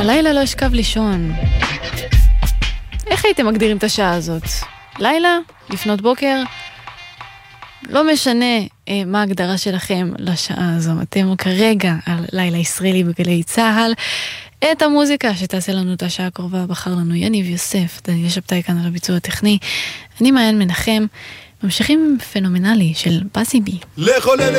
הלילה לא אשכב לישון. איך הייתם מגדירים את השעה הזאת? לילה? לפנות בוקר? לא משנה מה ההגדרה שלכם לשעה הזו. אתם כרגע על לילה ישראלי בגלי צהל. את המוזיקה שתעשה לנו את השעה הקרובה בחר לנו יניב יוסף, דניאל שבתאי כאן על הביצוע הטכני. אני מעיין מנחם. ממשיכים פנומנלי של בזי בי. לחולל